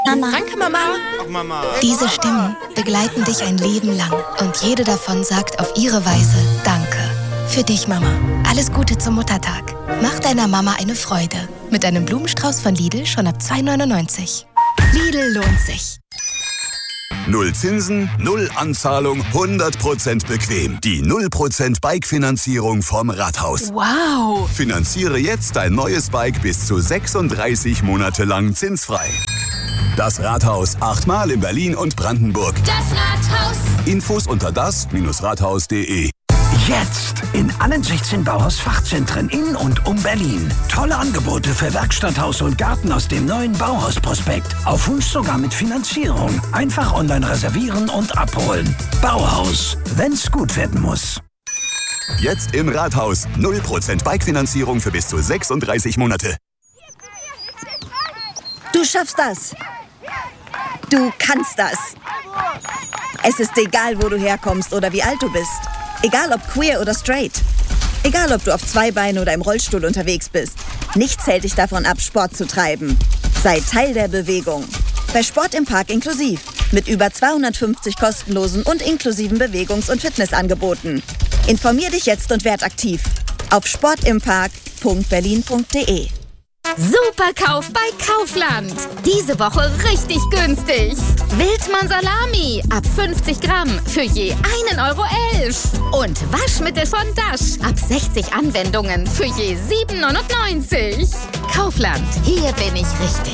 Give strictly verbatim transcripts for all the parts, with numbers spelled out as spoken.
Mama. Danke, Mama. Ach, Mama. Diese Stimmen begleiten dich ein Leben lang und jede davon sagt auf ihre Weise Danke. Für dich, Mama. Alles Gute zum Muttertag. Mach deiner Mama eine Freude. Mit einem Blumenstrauß von Lidl schon ab zwei neunundneunzig. Lidl lohnt sich. Null Zinsen, null Anzahlung, hundert Prozent bequem. Die null Prozent Bike-Finanzierung vom Rathaus. Wow. Finanziere jetzt dein neues Bike bis zu sechsunddreißig Monate lang zinsfrei. Das Rathaus, achtmal in Berlin und Brandenburg. Das Rathaus. Infos unter das Rathaus punkt de. Jetzt in allen sechzehn Bauhaus-Fachzentren in und um Berlin. Tolle Angebote für Werkstatt, Haus und Garten aus dem neuen Bauhaus-Prospekt. Auf Wunsch sogar mit Finanzierung. Einfach online reservieren und abholen. Bauhaus, wenn's gut werden muss. Jetzt im Rathaus. null Prozent Bike-Finanzierung für bis zu sechsunddreißig Monate. Du schaffst das. Du kannst das. Es ist egal, wo du herkommst oder wie alt du bist. Egal ob queer oder straight. Egal ob du auf zwei Beinen oder im Rollstuhl unterwegs bist. Nichts hält dich davon ab, Sport zu treiben. Sei Teil der Bewegung. Bei Sport im Park inklusiv. Mit über zweihundertfünfzig kostenlosen und inklusiven Bewegungs- und Fitnessangeboten. Informier dich jetzt und werd aktiv. Auf sportimpark punkt berlin punkt de. Superkauf bei Kaufland. Diese Woche richtig günstig. Wildmann Salami ab fünfzig Gramm für je einen Euro elf. Und Waschmittel von Dash ab sechzig Anwendungen für je sieben neunundneunzig. Kaufland, hier bin ich richtig.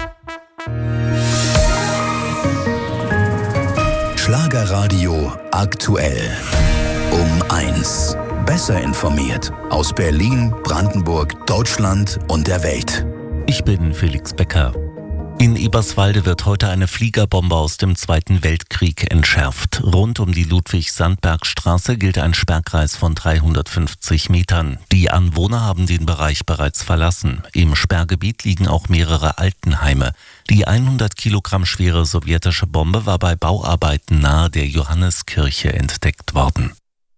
Schlagerradio aktuell. Um eins. Besser informiert aus Berlin, Brandenburg, Deutschland und der Welt. Ich bin Felix Becker. In Eberswalde wird heute eine Fliegerbombe aus dem Zweiten Weltkrieg entschärft. Rund um die Ludwig-Sandberg-Straße gilt ein Sperrkreis von dreihundertfünfzig Metern. Die Anwohner haben den Bereich bereits verlassen. Im Sperrgebiet liegen auch mehrere Altenheime. Die hundert Kilogramm schwere sowjetische Bombe war bei Bauarbeiten nahe der Johanneskirche entdeckt worden.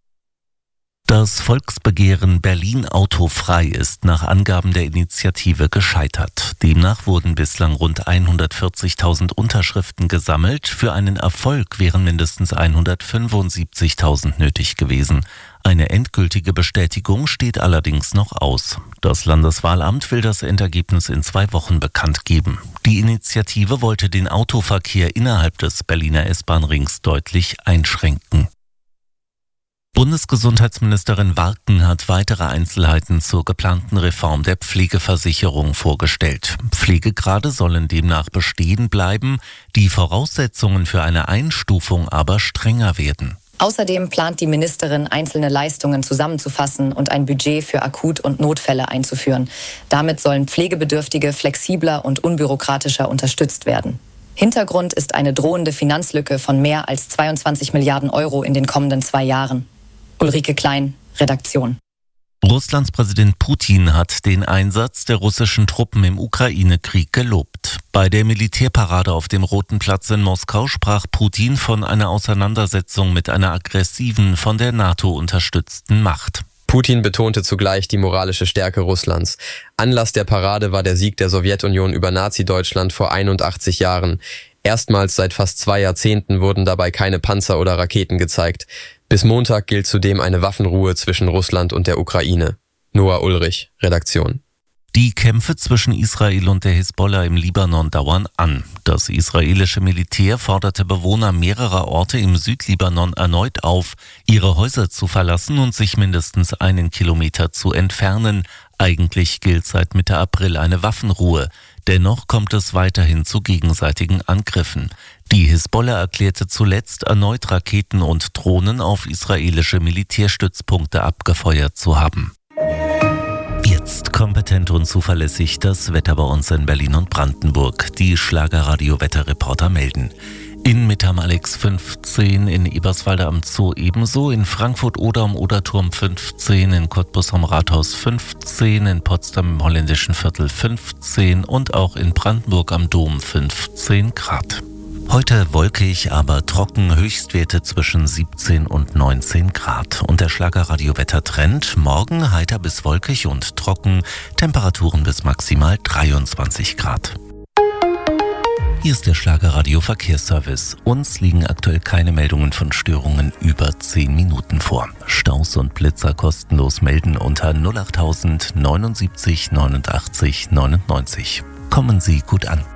Das Volksbegehren Berlin autofrei ist nach Angaben der Initiative gescheitert. Demnach wurden bislang rund hundertvierzigtausend Unterschriften gesammelt. Für einen Erfolg wären mindestens hundertfünfundsiebzigtausend nötig gewesen. Eine endgültige Bestätigung steht allerdings noch aus. Das Landeswahlamt will das Endergebnis in zwei Wochen bekannt geben. Die Initiative wollte den Autoverkehr innerhalb des Berliner S-Bahn-Rings deutlich einschränken. Bundesgesundheitsministerin Warken hat weitere Einzelheiten zur geplanten Reform der Pflegeversicherung vorgestellt. Pflegegrade sollen demnach bestehen bleiben, die Voraussetzungen für eine Einstufung aber strenger werden. Außerdem plant die Ministerin, einzelne Leistungen zusammenzufassen und ein Budget für Akut- und Notfälle einzuführen. Damit sollen Pflegebedürftige flexibler und unbürokratischer unterstützt werden. Hintergrund ist eine drohende Finanzlücke von mehr als zweiundzwanzig Milliarden Euro in den kommenden zwei Jahren. Ulrike Klein, Redaktion. Russlands Präsident Putin hat den Einsatz der russischen Truppen im Ukraine-Krieg gelobt. Bei der Militärparade auf dem Roten Platz in Moskau sprach Putin von einer Auseinandersetzung mit einer aggressiven, von der NATO unterstützten Macht. Putin betonte zugleich die moralische Stärke Russlands. Anlass der Parade war der Sieg der Sowjetunion über Nazi-Deutschland vor einundachtzig Jahren. Erstmals seit fast zwei Jahrzehnten wurden dabei keine Panzer oder Raketen gezeigt. Bis Montag gilt zudem eine Waffenruhe zwischen Russland und der Ukraine. Noah Ulrich, Redaktion. Die Kämpfe zwischen Israel und der Hisbollah im Libanon dauern an. Das israelische Militär forderte Bewohner mehrerer Orte im Südlibanon erneut auf, ihre Häuser zu verlassen und sich mindestens einen Kilometer zu entfernen. Eigentlich gilt seit Mitte April eine Waffenruhe. Dennoch kommt es weiterhin zu gegenseitigen Angriffen. Die Hisbollah erklärte zuletzt, erneut Raketen und Drohnen auf israelische Militärstützpunkte abgefeuert zu haben. Jetzt kompetent und zuverlässig das Wetter bei uns in Berlin und Brandenburg. Die Schlagerradio-Wetterreporter melden. In Mitte am Alex fünfzehn, in Eberswalde am Zoo ebenso, in Frankfurt-Oder am Oderturm fünfzehn, in Cottbus am Rathaus fünfzehn, in Potsdam im Holländischen Viertel fünfzehn und auch in Brandenburg am Dom fünfzehn Grad. Heute wolkig, aber trocken, Höchstwerte zwischen siebzehn und neunzehn Grad. Und der Schlagerradio-Wettertrend, morgen heiter bis wolkig und trocken, Temperaturen bis maximal dreiundzwanzig Grad. Hier ist der Schlagerradio Verkehrsservice. Uns liegen aktuell keine Meldungen von Störungen über zehn Minuten vor. Staus und Blitzer kostenlos melden unter null achttausend neunundsiebzig neunundachtzig neunundneunzig. Kommen Sie gut an.